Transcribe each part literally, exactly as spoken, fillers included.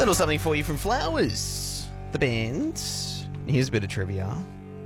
Little something for you from Flowers, the band. Here's a bit of trivia.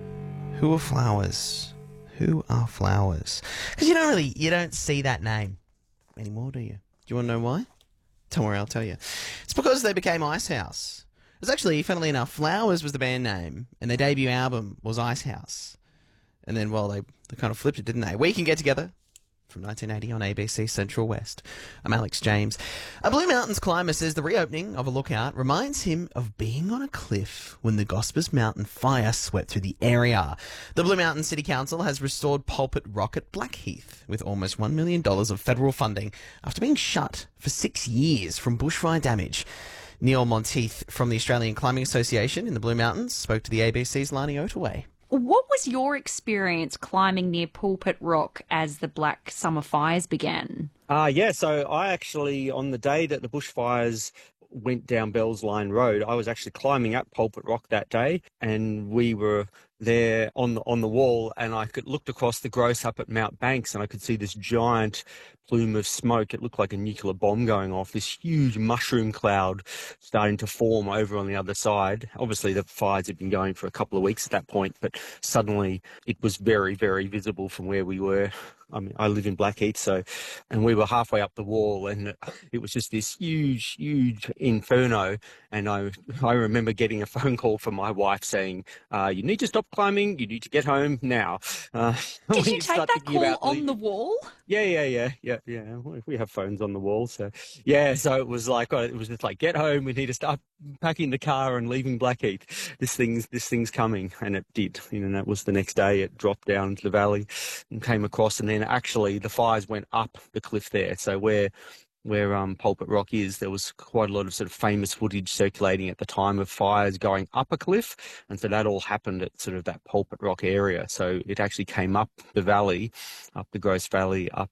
Who are Flowers? Who are Flowers? Because you don't really, you don't see that name anymore, do you? Do you want to know why? Don't worry, I'll tell you. It's because they became Icehouse. It was actually, funnily enough, Flowers was the band name, and their debut album was Icehouse. And then, well, they, they kind of flipped it, didn't they? We Can Get Together from nineteen eighty on A B C Central West. I'm Alex James. A Blue Mountains climber says the reopening of a lookout reminds him of being on a cliff when the Gospers Mountain fire swept through the area. The Blue Mountain City Council has restored Pulpit Rock at Blackheath with almost one million dollars of federal funding after being shut for six years from bushfire damage. Neil Monteith from the Australian Climbing Association in the Blue Mountains spoke to the A B C's Lani Otaway. What was your experience climbing near Pulpit Rock as the Black Summer Fires began? Uh, yeah, so I actually, on the day that the bushfires went down Bells Line Road, I was actually climbing up Pulpit Rock that day, and we were there on the, on the wall, and I could looked across the Grose up at Mount Banks, and I could see this giant plume of smoke. It looked like a nuclear bomb going off, this huge mushroom cloud starting to form over on the other side. Obviously, the fires had been going for a couple of weeks at that point, but suddenly it was very, very visible from where we were. I mean, I live in Blackheath, so, and we were halfway up the wall, and it was just this huge, huge inferno. And I, I remember getting a phone call from my wife saying, uh, "You need to stop climbing. You need to get home now." Uh, Did you take that call on the wall? Yeah, yeah, yeah, yeah, yeah. We have phones on the wall, so yeah. So it was like it was just like, get home. We need to start packing the car and leaving Blackheath. This thing's this thing's coming, and it did. You know, that was the next day. It dropped down into the valley and came across, and then actually the fires went up the cliff there. So where where um, Pulpit Rock is, there was quite a lot of sort of famous footage circulating at the time of fires going up a cliff, and so that all happened at sort of that Pulpit Rock area. So it actually came up the valley, up the Grose Valley, up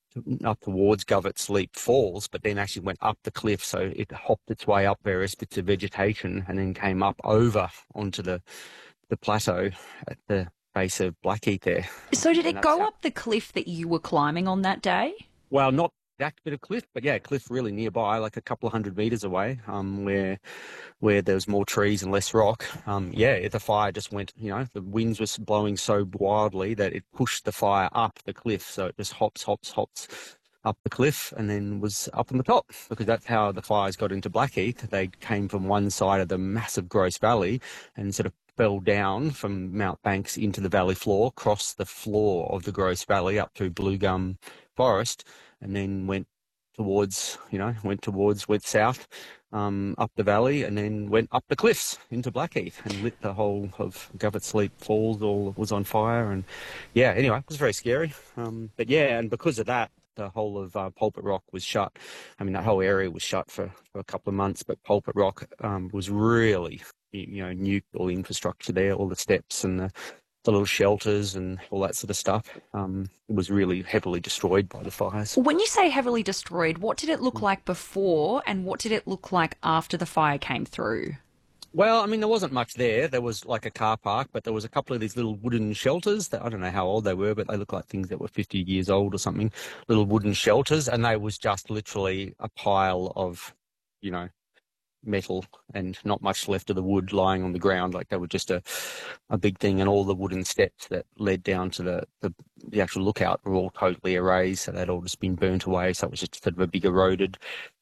up towards Govetts Leap Falls, but then actually went up the cliff. So it hopped its way up various bits of vegetation and then came up over onto the the plateau at the base of Blackheath there. So did it go how... up the cliff that you were climbing on that day? Well, not that bit of cliff, but yeah, cliff really nearby, like a couple of hundred metres away, um, where where there was more trees and less rock. Um, yeah, the fire just went, you know, the winds were blowing so wildly that it pushed the fire up the cliff. So it just hops, hops, hops up the cliff and then was up on the top, because that's how the fires got into Blackheath. They came from one side of the massive Grose Valley and sort of fell down from Mount Banks into the valley floor, crossed the floor of the Grose Valley up through Blue Gum Forest, and then went towards, you know, went towards, went south, um, up the valley, and then went up the cliffs into Blackheath and lit the whole of Govetts Leap Falls, all was on fire. And yeah, anyway, it was very scary. Um, but yeah, and because of that, the whole of uh, Pulpit Rock was shut. I mean, that whole area was shut for, for a couple of months, but Pulpit Rock um, was really, you know, nuked all the infrastructure there, all the steps and the, the little shelters and all that sort of stuff. Um, it was really heavily destroyed by the fires. When you say heavily destroyed, what did it look like before and what did it look like after the fire came through? Well, I mean, there wasn't much there. There was like a car park, but there was a couple of these little wooden shelters that I don't know how old they were, but they looked like things that were fifty years old or something, little wooden shelters. And they was just literally a pile of, you know, metal and not much left of the wood lying on the ground. Like they were just a, a big thing, and all the wooden steps that led down to the, the, the actual lookout were all totally erased. So they'd all just been burnt away. So it was just sort of a big eroded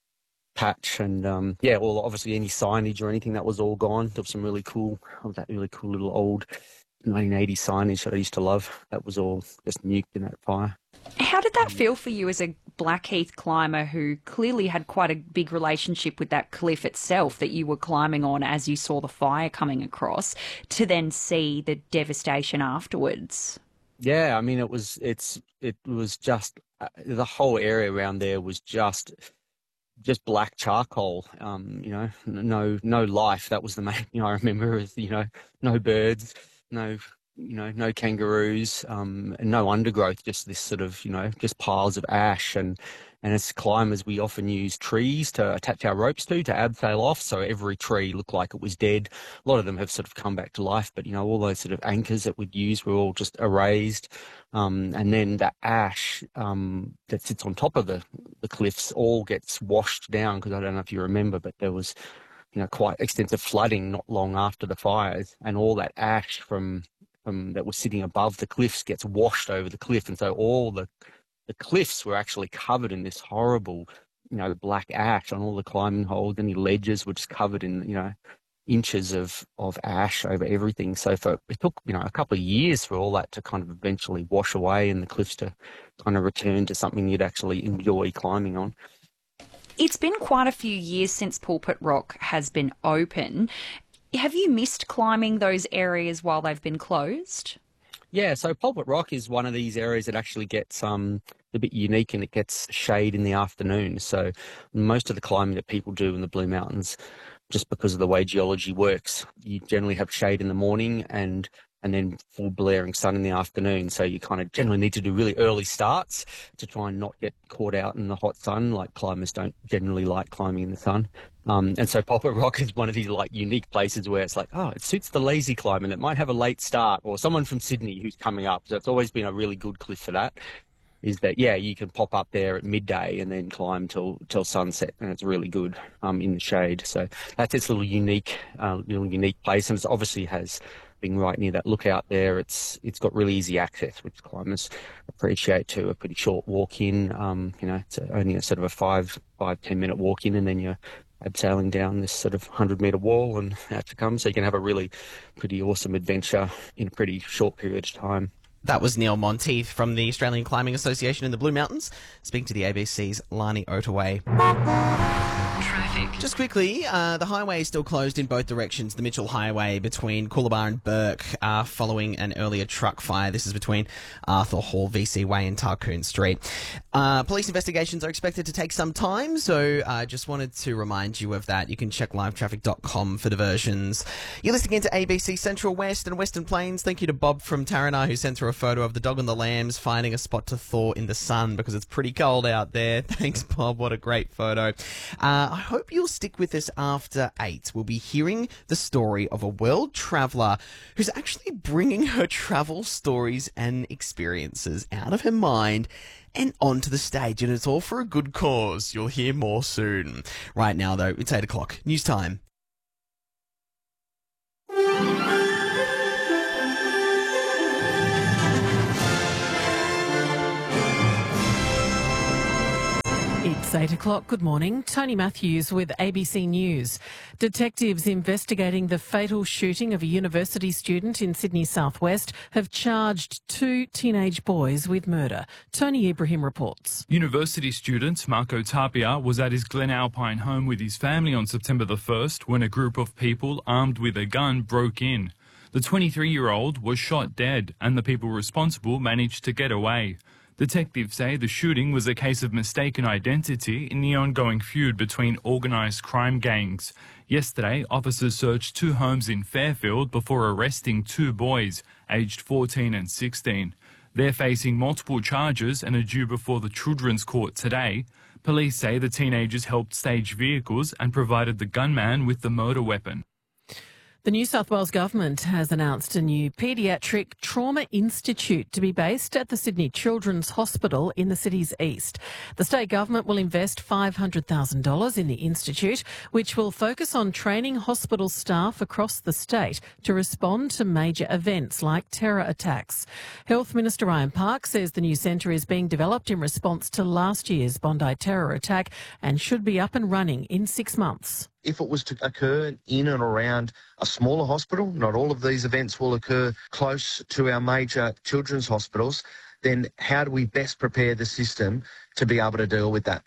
patch. And um, yeah, well, obviously any signage or anything, that was all gone. There was some really cool, oh, that really cool little old nineteen eighties signage that I used to love. That was all just nuked in that fire. How did that feel for you as a Blackheath climber who clearly had quite a big relationship with that cliff itself that you were climbing on as you saw the fire coming across, to then see the devastation afterwards? Yeah, I mean, it was, it's, it was just, uh, the whole area around there was just, just black charcoal, um, you know, no, no life. That was the main thing I remember is, you know, no birds, no, you know, no kangaroos, um, and no undergrowth, just this sort of, you know, just piles of ash. And, and as climbers, we often use trees to attach our ropes to, to abseil off. So every tree looked like it was dead. A lot of them have sort of come back to life, but, you know, all those sort of anchors that we'd use were all just erased. Um, and then the ash um, that sits on top of the, the cliffs all gets washed down, because I don't know if you remember, but there was you know, quite extensive flooding not long after the fires, and all that ash from from that was sitting above the cliffs gets washed over the cliff, and so all the the cliffs were actually covered in this horrible, you know, black ash on all the climbing holds. Any ledges were just covered in, you know, inches of of ash over everything. So for it took, you know, a couple of years for all that to kind of eventually wash away and the cliffs to kind of return to something you'd actually enjoy climbing on. It's been quite a few years since Pulpit Rock has been open. Have you missed climbing those areas while they've been closed? Yeah, so Pulpit Rock is one of these areas that actually gets um, a bit unique, and it gets shade in the afternoon. So most of the climbing that people do in the Blue Mountains, just because of the way geology works, you generally have shade in the morning and and then full blaring sun in the afternoon. So you kind of generally need to do really early starts to try and not get caught out in the hot sun. Like, climbers don't generally like climbing in the sun. Um, and so Pulpit Rock is one of these like unique places where it's like, oh, it suits the lazy climber, and it might have a late start, or someone from Sydney who's coming up. So it's always been a really good cliff for that. Is that, yeah, you can pop up there at midday and then climb till till sunset, and it's really good um, in the shade. So that's its little unique, uh, little unique place, and it obviously has, being right near that lookout there, it's it's got really easy access, which climbers appreciate too. A pretty short walk in, um, you know, it's only a sort of a five five ten minute walk in, and then you're abseiling down this sort of hundred metre wall and out you come. So you can have a really pretty awesome adventure in a pretty short period of time. That was Neil Monteith from the Australian Climbing Association in the Blue Mountains, speaking to the A B C's Lani Otaway. Traffic. Just quickly, uh, the highway is still closed in both directions. The Mitchell Highway between Coolabah and Burke, uh, following an earlier truck fire. This is between Arthur Hall, V C Way and Tarcoon Street. Uh, police investigations are expected to take some time, so I uh, just wanted to remind you of that. You can check live traffic dot com for diversions. You're listening into A B C Central West and Western Plains. Thank you to Bob from Tarana, who sent through a photo of the dog and the lambs finding a spot to thaw in the sun because it's pretty cold out there. Thanks, Bob. What a great photo. Uh, I hope you'll stick with us after eight. We'll be hearing the story of a world traveller who's actually bringing her travel stories and experiences out of her mind and onto the stage, and it's all for a good cause. You'll hear more soon. Right now, though, it's eight o'clock. News time. It's eight o'clock. Good morning. Tony Matthews with A B C News. Detectives investigating the fatal shooting of a university student in Sydney southwest have charged two teenage boys with murder. Tony Ibrahim reports. University student Marco Tapia was at his Glen Alpine home with his family on September the first when a group of people armed with a gun broke in. The twenty-three-year-old was shot dead and the people responsible managed to get away. Detectives say the shooting was a case of mistaken identity in the ongoing feud between organised crime gangs. Yesterday, officers searched two homes in Fairfield before arresting two boys, aged fourteen and sixteen. They're facing multiple charges and are due before the Children's Court today. Police say the teenagers helped stage vehicles and provided the gunman with the murder weapon. The New South Wales Government has announced a new paediatric trauma institute to be based at the Sydney Children's Hospital in the city's east. The state government will invest five hundred thousand dollars in the institute, which will focus on training hospital staff across the state to respond to major events like terror attacks. Health Minister Ryan Park says the new centre is being developed in response to last year's Bondi terror attack and should be up and running in six months. If it was to occur in and around a smaller hospital, not all of these events will occur close to our major children's hospitals, then how do we best prepare the system to be able to deal with that?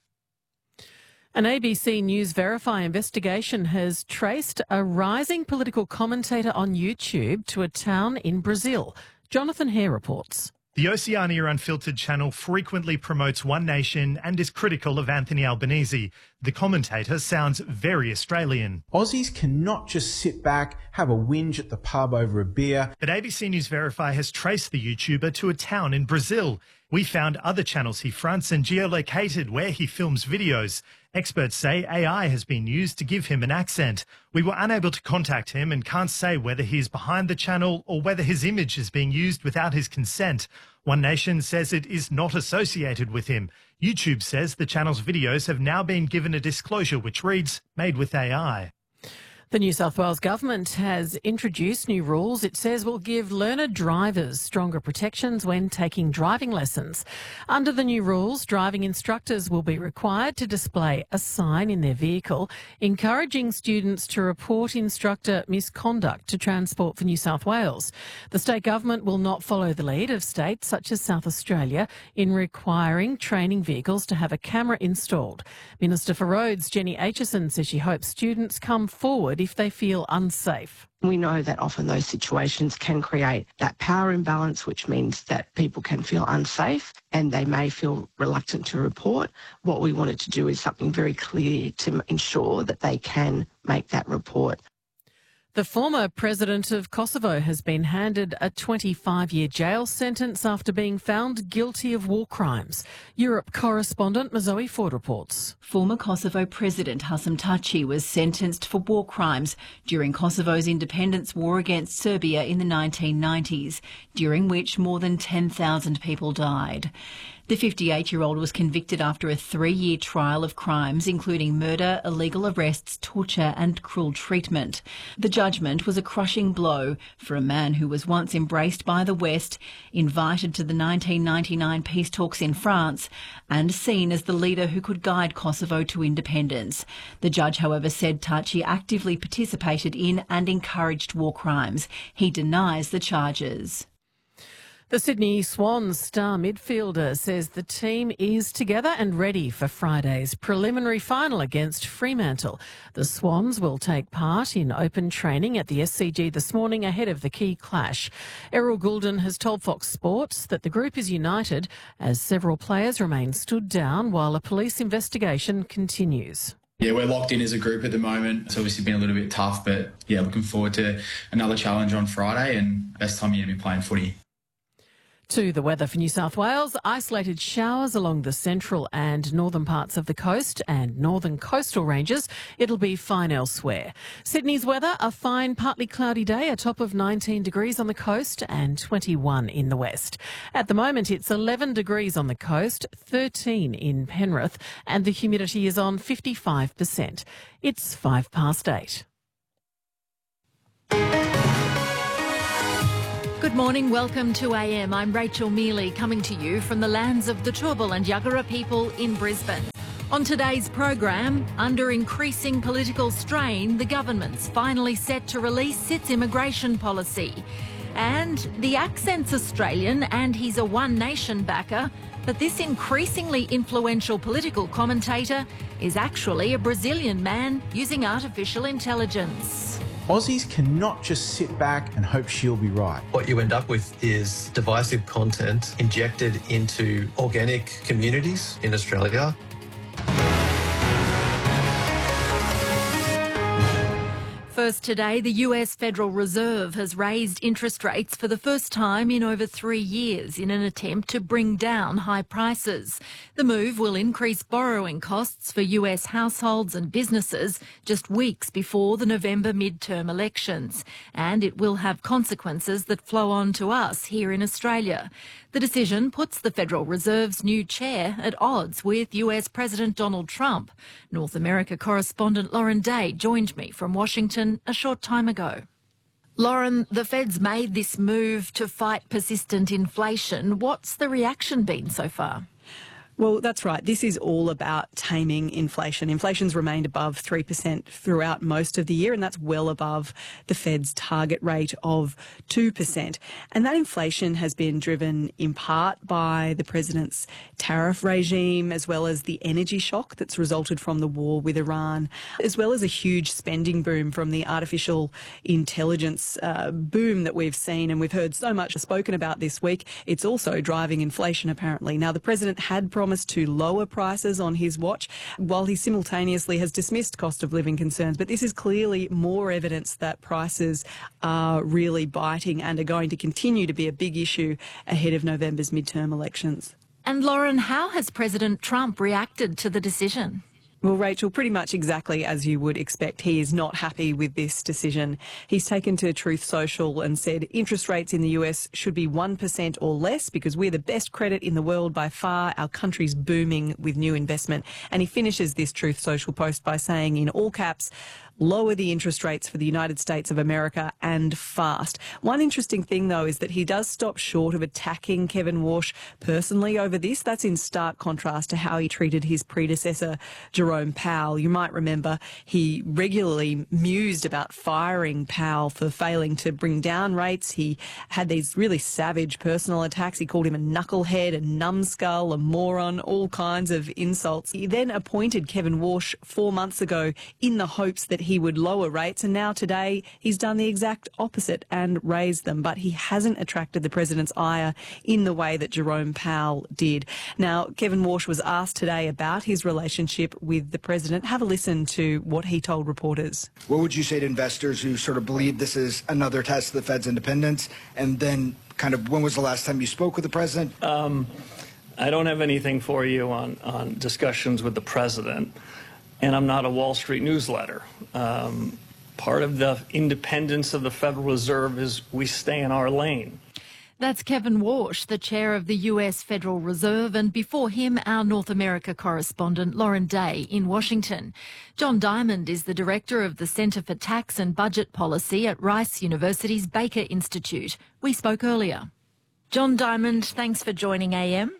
An A B C News Verify investigation has traced a rising political commentator on YouTube to a town in Brazil. Jonathan Hare reports. The Oceania Unfiltered channel frequently promotes One Nation and is critical of Anthony Albanese. The commentator sounds very Australian. Aussies cannot just sit back, have a whinge at the pub over a beer. But A B C News Verify has traced the YouTuber to a town in Brazil. We found other channels he fronts and geolocated where he films videos. Experts say A I has been used to give him an accent. We were unable to contact him and can't say whether he is behind the channel or whether his image is being used without his consent. One Nation says it is not associated with him. YouTube says the channel's videos have now been given a disclosure which reads, made with A I. The New South Wales Government has introduced new rules it says will give learner drivers stronger protections when taking driving lessons. Under the new rules, driving instructors will be required to display a sign in their vehicle encouraging students to report instructor misconduct to Transport for New South Wales. The state government will not follow the lead of states such as South Australia in requiring training vehicles to have a camera installed. Minister for Roads, Jenny Aitchison, says she hopes students come forward if they feel unsafe. We know that often those situations can create that power imbalance, which means that people can feel unsafe and they may feel reluctant to report. What we wanted to do is something very clear to ensure that they can make that report. The former president of Kosovo has been handed a twenty-five-year jail sentence after being found guilty of war crimes. Europe correspondent Mazoe Ford reports. Former Kosovo President Hasim Taci was sentenced for war crimes during Kosovo's independence war against Serbia in the nineteen nineties, during which more than ten thousand people died. The fifty-eight-year-old was convicted after a three-year trial of crimes including murder, illegal arrests, torture and cruel treatment. The judgment was a crushing blow for a man who was once embraced by the West, invited to the nineteen ninety-nine peace talks in France and seen as the leader who could guide Kosovo to independence. The judge, however, said Taci actively participated in and encouraged war crimes. He denies the charges. The Sydney Swans star midfielder says the team is together and ready for Friday's preliminary final against Fremantle. The Swans will take part in open training at the S C G this morning ahead of the key clash. Errol Goulden has told Fox Sports that the group is united as several players remain stood down while a police investigation continues. Yeah, we're locked in as a group at the moment. It's obviously been a little bit tough, but yeah, looking forward to another challenge on Friday and best time of year to be playing footy. To the weather for New South Wales, isolated showers along the central and northern parts of the coast and northern coastal ranges. It'll be fine elsewhere. Sydney's weather, a fine partly cloudy day, a top of nineteen degrees on the coast and twenty-one in the west. At the moment, it's eleven degrees on the coast, thirteen in Penrith, and the humidity is on fifty-five percent. It's five past eight. Good morning, welcome to A M. I'm Rachel Mealy, coming to you from the lands of the Turrbal and Yuggera people in Brisbane. On today's program, under increasing political strain, the government's finally set to release its immigration policy. And the accent's Australian and he's a One Nation backer, but this increasingly influential political commentator is actually a Brazilian man using artificial intelligence. Aussies cannot just sit back and hope she'll be right. What you end up with is divisive content injected into organic communities in Australia. First today, the U S Federal Reserve has raised interest rates for the first time in over three years in an attempt to bring down high prices. The move will increase borrowing costs for U S households and businesses just weeks before the November midterm elections, and it will have consequences that flow on to us here in Australia. The decision puts the Federal Reserve's new chair at odds with U S President Donald Trump. North America correspondent Lauren Day joined me from Washington a short time ago. Lauren, the Fed's made this move to fight persistent inflation. What's the reaction been so far? Well, that's right. This is all about taming inflation. Inflation's remained above three percent throughout most of the year, and that's well above the Fed's target rate of two percent. And that inflation has been driven in part by the president's tariff regime, as well as the energy shock that's resulted from the war with Iran, as well as a huge spending boom from the artificial intelligence uh, boom that we've seen. And we've heard so much spoken about this week. It's also driving inflation, apparently. Now, the president had promised to lower prices on his watch, while he simultaneously has dismissed cost of living concerns. But this is clearly more evidence that prices are really biting and are going to continue to be a big issue ahead of November's midterm elections. And Lauren, how has President Trump reacted to the decision? Well, Rachel, pretty much exactly as you would expect. He is not happy with this decision. He's taken to Truth Social and said interest rates in the U S should be one percent or less because we're the best credit in the world by far. Our country's booming with new investment. And he finishes this Truth Social post by saying in all caps, lower the interest rates for the United States of America and fast. One interesting thing, though, is that he does stop short of attacking Kevin Warsh personally over this. That's in stark contrast to how he treated his predecessor, Jerome Powell. You might remember he regularly mused about firing Powell for failing to bring down rates. He had these really savage personal attacks. He called him a knucklehead, a numbskull, a moron, all kinds of insults. He then appointed Kevin Warsh four months ago in the hopes that he would lower rates, and now today he's done the exact opposite and raised them. But he hasn't attracted the president's ire in the way that Jerome Powell did. Now, Kevin Warsh was asked today about his relationship with the president. Have a listen to what he told reporters. What would you say to investors who sort of believe this is another test of the Fed's independence? And then kind of when was the last time you spoke with the president? Um, I don't have anything for you on, on discussions with the president, and I'm not a Wall Street newsletter. Um, part of the independence of the Federal Reserve is we stay in our lane. That's Kevin Warsh, the chair of the U S Federal Reserve, and before him, our North America correspondent Lauren Day in Washington. John Diamond is the director of the Centre for Tax and Budget Policy at Rice University's Baker Institute. We spoke earlier. John Diamond, thanks for joining A M.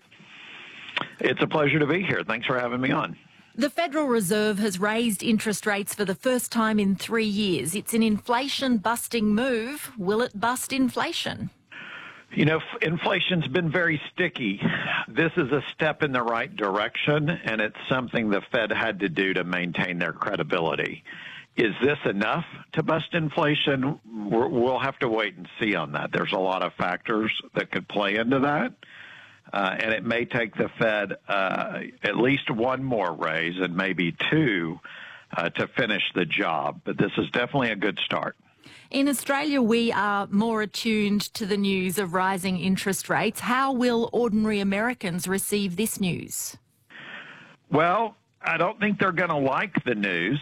It's a pleasure to be here. Thanks for having me on. The Federal Reserve has raised interest rates for the first time in three years. It's an inflation-busting move. Will it bust inflation? You know, inflation's been very sticky. This is a step in the right direction, and it's something the Fed had to do to maintain their credibility. Is this enough to bust inflation? We're, we'll have to wait and see on that. There's a lot of factors that could play into that, uh, and it may take the Fed uh, at least one more raise and maybe two uh, to finish the job. But this is definitely a good start. In Australia, we are more attuned to the news of rising interest rates. How will ordinary Americans receive this news? Well, I don't think they're going to like the news.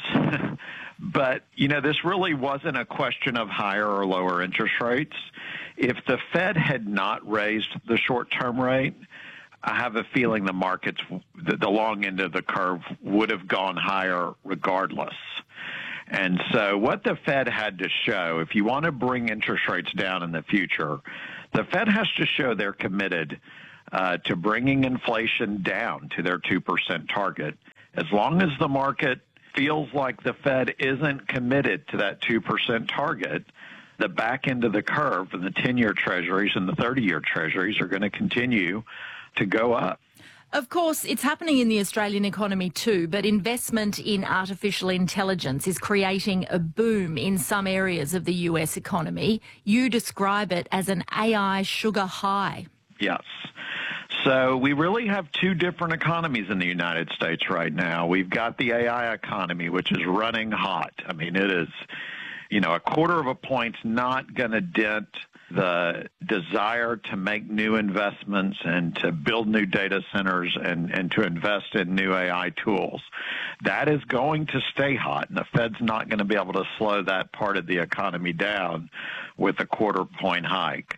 But, you know, this really wasn't a question of higher or lower interest rates. If the Fed had not raised the short-term rate, I have a feeling the markets, the, the long end of the curve, would have gone higher regardless. And so what the Fed had to show, if you want to bring interest rates down in the future, the Fed has to show they're committed uh, to bringing inflation down to their two percent target. As long as the market feels like the Fed isn't committed to that two percent target, the back end of the curve and the ten-year treasuries and the thirty-year treasuries are going to continue to go up. Of course, it's happening in the Australian economy too, but investment in artificial intelligence is creating a boom in some areas of the U S economy. You describe it as an A I sugar high. Yes. So we really have two different economies in the United States right now. We've got the A I economy, which is running hot. I mean, it is, you know, a quarter of a point's not going to dent the desire to make new investments and to build new data centers and, and to invest in new A I tools. That is going to stay hot, and the Fed's not going to be able to slow that part of the economy down with a quarter point hike.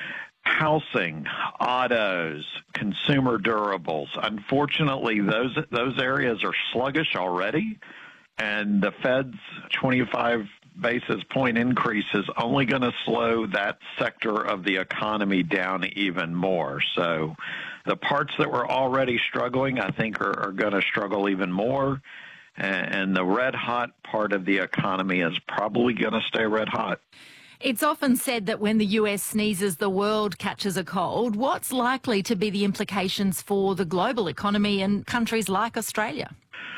Housing, autos, consumer durables. Unfortunately, those those areas are sluggish already, and the Fed's twenty-five basis point increase is only going to slow that sector of the economy down even more. So the parts that were already struggling, I think, are, are going to struggle even more. And, and the red hot part of the economy is probably going to stay red hot. It's often said that when the U S sneezes, the world catches a cold. What's likely to be the implications for the global economy and countries like Australia?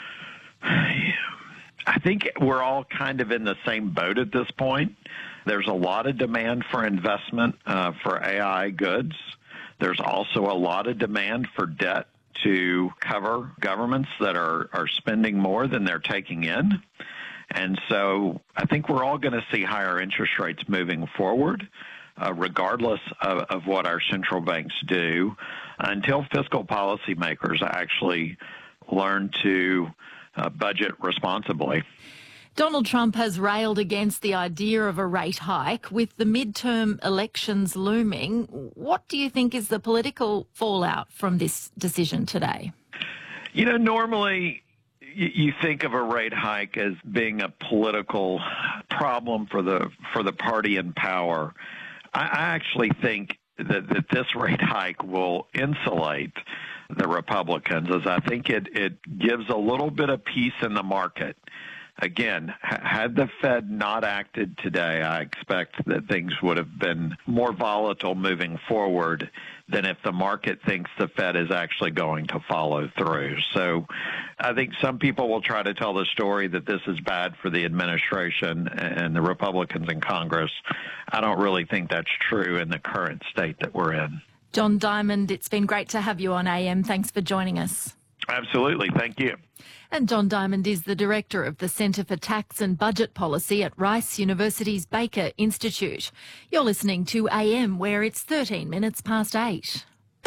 I think we're all kind of in the same boat at this point. There's a lot of demand for investment uh, for A I goods. There's also a lot of demand for debt to cover governments that are, are spending more than they're taking in. And so I think we're all going to see higher interest rates moving forward, uh, regardless of, of what our central banks do, until fiscal policymakers actually learn to uh, budget responsibly. Donald Trump has railed against the idea of a rate hike. With the midterm elections looming, what do you think is the political fallout from this decision today? You know, normally you, you think of a rate hike as being a political problem for the for the party in power. I, I actually think that, that this rate hike will insulate the Republicans, as I think it, it gives a little bit of peace in the market. Again, had the Fed not acted today, I expect that things would have been more volatile moving forward than if the market thinks the Fed is actually going to follow through. So I think some people will try to tell the story that this is bad for the administration and the Republicans in Congress. I don't really think that's true in the current state that we're in. John Diamond, it's been great to have you on A M. Thanks for joining us. Absolutely. Thank you. And John Diamond is the Director of the Centre for Tax and Budget Policy at Rice University's Baker Institute. You're listening to A M, where it's thirteen minutes past eight.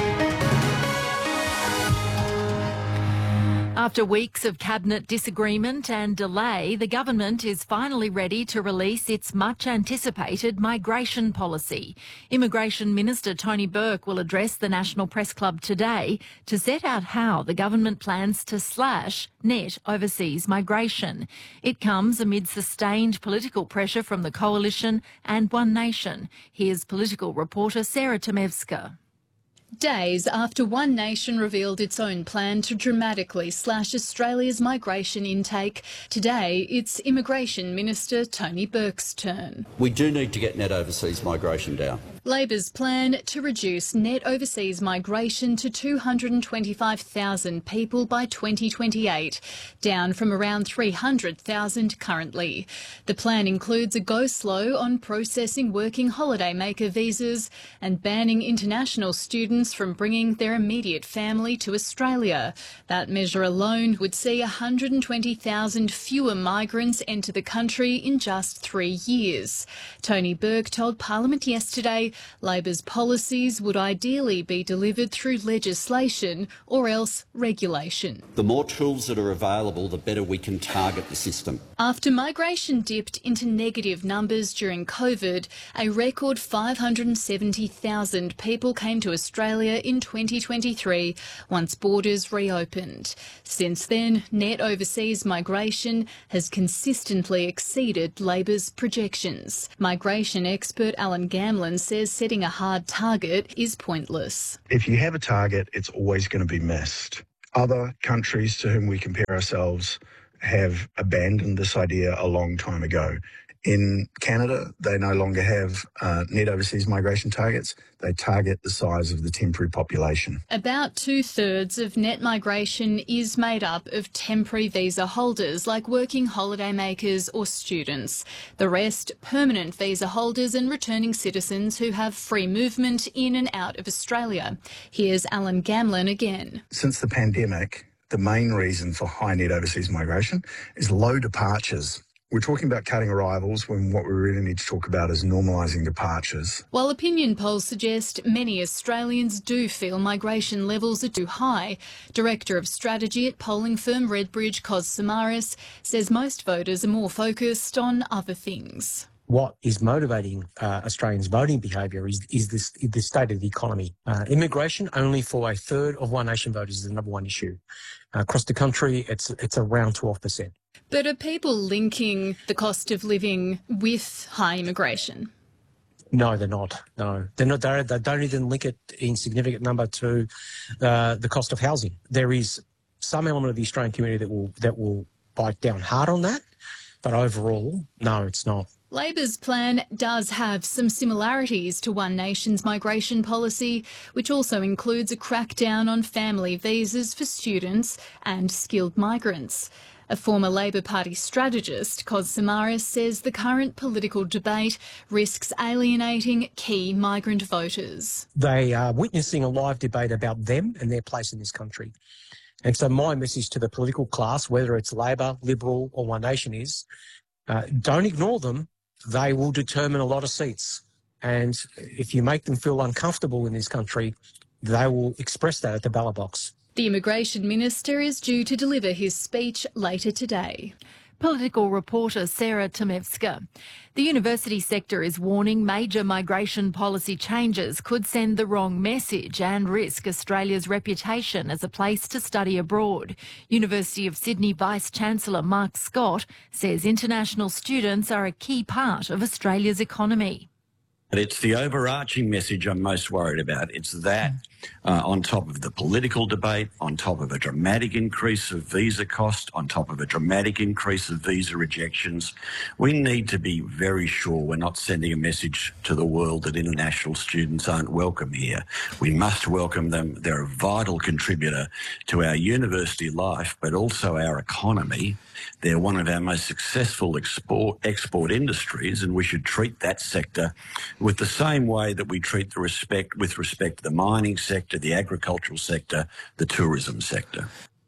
After weeks of cabinet disagreement and delay, the government is finally ready to release its much-anticipated migration policy. Immigration Minister Tony Burke will address the National Press Club today to set out how the government plans to slash net overseas migration. It comes amid sustained political pressure from the Coalition and One Nation. Here's political reporter Sarah Tomevska. Days after One Nation revealed its own plan to dramatically slash Australia's migration intake, today it's Immigration Minister Tony Burke's turn. We do need to get net overseas migration down. Labor's plan to reduce net overseas migration to two hundred twenty-five thousand people by twenty twenty-eight, down from around three hundred thousand currently. The plan includes a go slow on processing working holidaymaker visas and banning international students from bringing their immediate family to Australia. That measure alone would see one hundred twenty thousand fewer migrants enter the country in just three years. Tony Burke told Parliament yesterday Labor's policies would ideally be delivered through legislation or else regulation. The more tools that are available, the better we can target the system. After migration dipped into negative numbers during COVID, a record five hundred seventy thousand people came to Australia in twenty twenty-three once borders reopened. Since then, net overseas migration has consistently exceeded Labor's projections. Migration expert Alan Gamlin says setting a hard target is pointless. If you have a target, it's always going to be missed. Other countries to whom we compare ourselves have abandoned this idea a long time ago. In Canada, they no longer have uh, net overseas migration targets. They target the size of the temporary population. About two-thirds of net migration is made up of temporary visa holders like working holidaymakers or students. The rest, permanent visa holders and returning citizens who have free movement in and out of Australia. Here's Alan Gamlin again. Since the pandemic, the main reason for high net overseas migration is low departures. We're talking about cutting arrivals when what we really need to talk about is normalising departures. While opinion polls suggest many Australians do feel migration levels are too high, Director of Strategy at polling firm Redbridge, Kos Samaras, says most voters are more focused on other things. What is motivating uh, Australians' voting behaviour is, is this, the state of the economy. Uh, immigration, only for a third of One Nation voters, is the number one issue. Uh, across the country, it's it's around twelve percent. But are people linking the cost of living with high immigration? No, they're not. No, they're not. They're, they don't even link it in significant number to uh, the cost of housing. There is some element of the Australian community that will that will bite down hard on that, but overall, no, it's not. Labor's plan does have some similarities to One Nation's migration policy, which also includes a crackdown on family visas for students and skilled migrants. A former Labor Party strategist, Kos Samaras, says the current political debate risks alienating key migrant voters. They are witnessing a live debate about them and their place in this country. And so my message to the political class, whether it's Labor, Liberal or One Nation, is uh, don't ignore them. They will determine a lot of seats. And if you make them feel uncomfortable in this country, they will express that at the ballot box. The Immigration Minister is due to deliver his speech later today. Political reporter Sarah Tomevska. The university sector is warning major migration policy changes could send the wrong message and risk Australia's reputation as a place to study abroad. University of Sydney Vice-Chancellor Mark Scott says international students are a key part of Australia's economy. But it's the overarching message I'm most worried about. It's that uh, on top of the political debate, on top of a dramatic increase of visa cost, on top of a dramatic increase of visa rejections, we need to be very sure we're not sending a message to the world that international students aren't welcome here. We must welcome them. They're a vital contributor to our university life, but also our economy. They're one of our most successful export, export industries, and we should treat that sector with the same way that we treat the respect with respect to the mining sector, the agricultural sector, the tourism sector.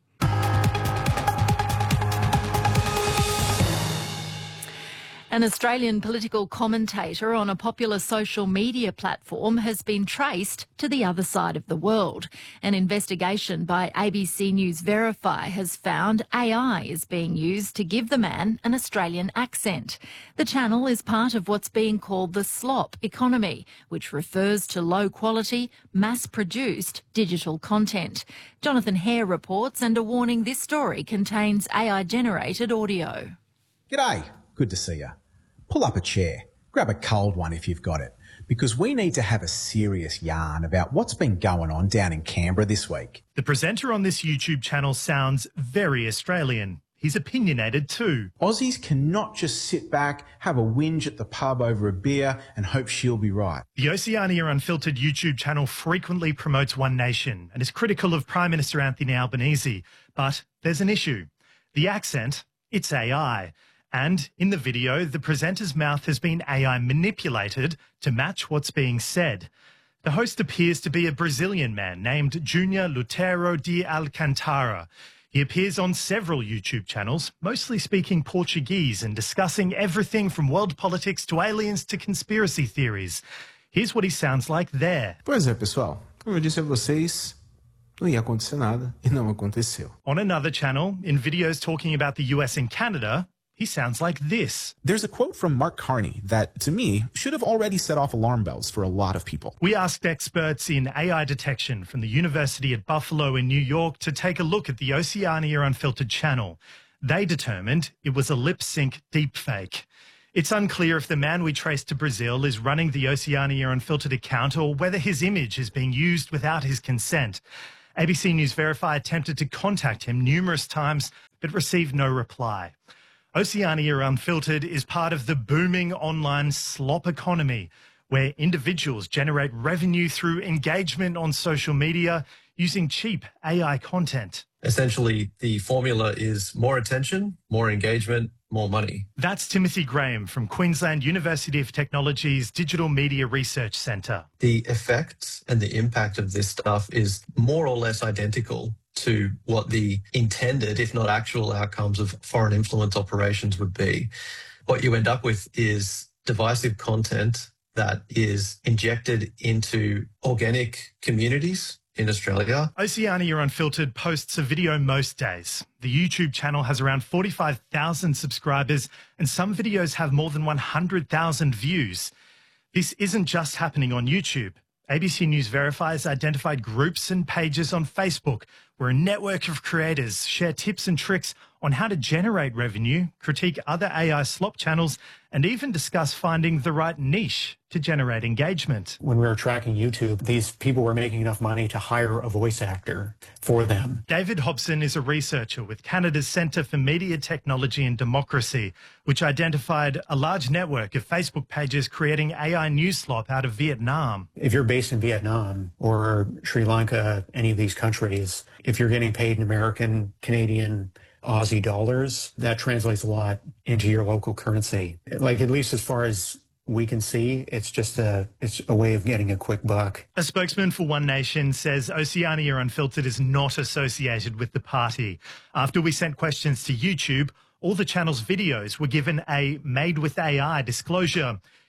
An Australian political commentator on a popular social media platform has been traced to the other side of the world. An investigation by A B C News Verify has found A I is being used to give the man an Australian accent. The channel is part of what's being called the slop economy, which refers to low-quality, mass-produced digital content. Jonathan Hare reports, and a warning: this story contains A I-generated audio. G'day, good to see you. Pull up a chair, grab a cold one if you've got it, because we need to have a serious yarn about what's been going on down in Canberra this week. The presenter on this YouTube channel sounds very Australian. He's opinionated too. Aussies cannot just sit back, have a whinge at the pub over a beer and hope she'll be right. The Oceania Unfiltered YouTube channel frequently promotes One Nation and is critical of Prime Minister Anthony Albanese. But there's an issue. The accent, it's A I. And in the video, the presenter's mouth has been A I manipulated to match what's being said. The host appears to be a Brazilian man named Junior Lutero de Alcantara. He appears on several YouTube channels, mostly speaking Portuguese and discussing everything from world politics to aliens to conspiracy theories. Here's what he sounds like there. Pois é, pessoal. Como eu disse a vocês, não ia acontecer nada e não aconteceu. On another channel, in videos talking about the U S and Canada, he sounds like this. There's a quote from Mark Carney that, to me, should have already set off alarm bells for a lot of people. We asked experts in A I detection from the University at Buffalo in New York to take a look at the Oceania Unfiltered channel. They determined it was a lip-sync deepfake. It's unclear if the man we traced to Brazil is running the Oceania Unfiltered account or whether his image is being used without his consent. A B C News Verify attempted to contact him numerous times but received no reply. Oceania Unfiltered is part of the booming online slop economy, where individuals generate revenue through engagement on social media using cheap A I content. Essentially, the formula is more attention, more engagement, more money. That's Timothy Graham from Queensland University of Technology's Digital Media Research Centre. The effects and the impact of this stuff is more or less identical to what the intended, if not actual, outcomes of foreign influence operations would be. What you end up with is divisive content that is injected into organic communities in Australia. Oceania Unfiltered posts a video most days. The YouTube channel has around forty-five thousand subscribers, and some videos have more than one hundred thousand views. This isn't just happening on YouTube. A B C News Verify has identified groups and pages on Facebook where a network of creators share tips and tricks on how to generate revenue, critique other A I slop channels, and even discuss finding the right niche to generate engagement. When we were tracking YouTube, these people were making enough money to hire a voice actor for them. David Hobson is a researcher with Canada's Centre for Media Technology and Democracy, which identified a large network of Facebook pages creating A I news slop out of Vietnam. If you're based in Vietnam or Sri Lanka, any of these countries, if you're getting paid in American, Canadian, Aussie dollars, that translates a lot into your local currency. Like, at least as far as we can see, it's just a it's a way of getting a quick buck. A spokesman for One Nation says Oceania Unfiltered is not associated with the party. After we sent questions to YouTube, all the channel's videos were given a made with A I disclosure.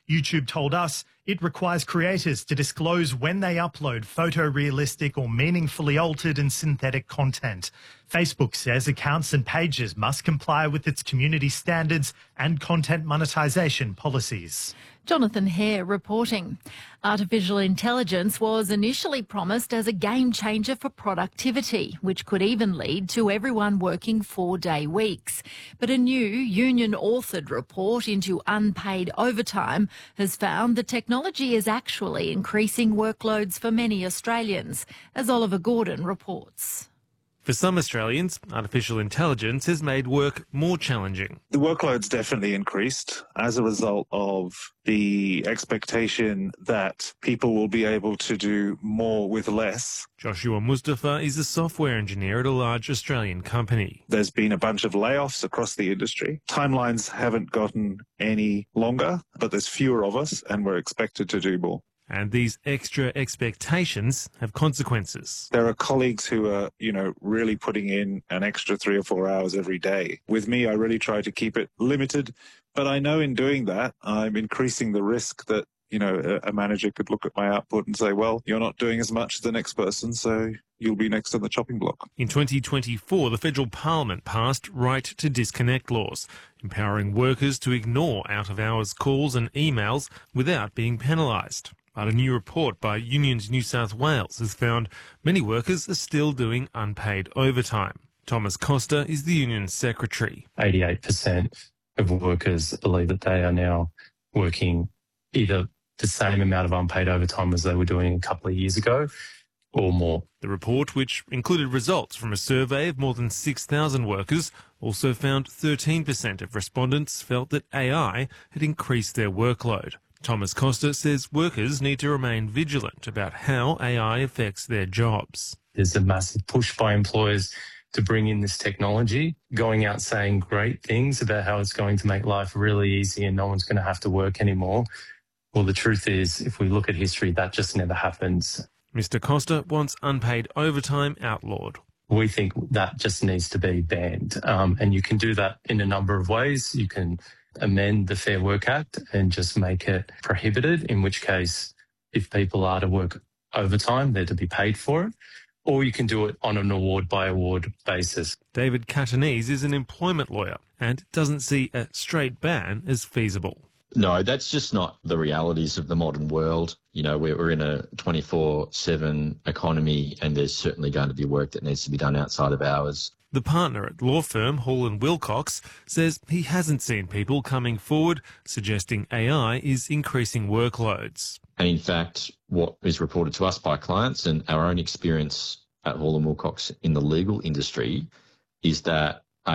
YouTube told us it requires creators to disclose when they upload photorealistic or meaningfully altered and synthetic content. Facebook says accounts and pages must comply with its community standards and content monetisation policies. Jonathan Hare reporting. Artificial intelligence was initially promised as a game changer for productivity, which could even lead to everyone working four-day weeks. But a new union-authored report into unpaid overtime has found the technology is actually increasing workloads for many Australians, as Oliver Gordon reports. For some Australians, artificial intelligence has made work more challenging. The workload's definitely increased as a result of the expectation that people will be able to do more with less. Joshua Mustafa is a software engineer at a large Australian company. There's been a bunch of layoffs across the industry. Timelines haven't gotten any longer, but there's fewer of us and we're expected to do more. And these extra expectations have consequences. There are colleagues who are, you know, really putting in an extra three or four hours every day. With me, I really try to keep it limited, but I know in doing that, I'm increasing the risk that, you know, a manager could look at my output and say, well, you're not doing as much as the next person, so you'll be next on the chopping block. In twenty twenty-four, the federal parliament passed right to disconnect laws, empowering workers to ignore out-of-hours calls and emails without being penalised. But a new report by Unions New South Wales has found many workers are still doing unpaid overtime. Thomas Costa is the union's secretary. eighty-eight percent of workers believe that they are now working either the same amount of unpaid overtime as they were doing a couple of years ago or more. The report, which included results from a survey of more than six thousand workers, also found thirteen percent of respondents felt that A I had increased their workload. Thomas Costa says workers need to remain vigilant about how A I affects their jobs. There's a massive push by employers to bring in this technology, going out saying great things about how it's going to make life really easy and no one's going to have to work anymore. Well, the truth is, if we look at history, that just never happens. Mister Costa wants unpaid overtime outlawed. We think that just needs to be banned. Um, and you can do that in a number of ways. You can amend the Fair Work Act and just make it prohibited, in which case if people are to work overtime, they're to be paid for it. Or you can do it on an award-by-award basis. David Catanese is an employment lawyer and doesn't see a straight ban as feasible. No, that's just not the realities of the modern world. You know, we're, we're in a twenty-four seven economy and there's certainly going to be work that needs to be done outside of hours. The partner at law firm Hall and Wilcox says he hasn't seen people coming forward suggesting A I is increasing workloads. And in fact, what is reported to us by clients and our own experience at Hall and Wilcox in the legal industry is that